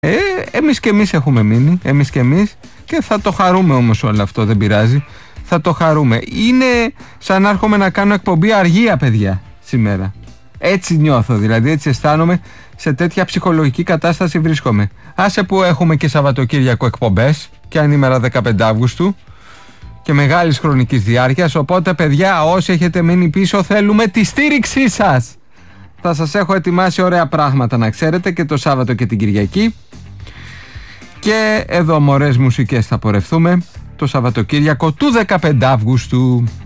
Εμείς και εμείς έχουμε μείνει, εμείς και εμείς, και θα το χαρούμε όμως όλο αυτό, δεν πειράζει. Θα το χαρούμε. Είναι σαν να έρχομαι να κάνω εκπομπή αργία, παιδιά, σήμερα. Έτσι νιώθω, δηλαδή έτσι αισθάνομαι, σε τέτοια ψυχολογική κατάσταση βρίσκομαι. Άσε που έχουμε και Σαββατοκύριακο εκπομπές, και αν ημέρα 15 Αύγουστου, και μεγάλης χρονικής διάρκειας, οπότε παιδιά, όσοι έχετε μείνει πίσω, θέλουμε τη στήριξή σας. Θα σας έχω ετοιμάσει ωραία πράγματα, να ξέρετε, και το Σάββατο και την Κυριακή. Και εδώ μωρές μουσικές θα πορευτούμε το Σαββατοκύριακο του 15 Αύγουστου.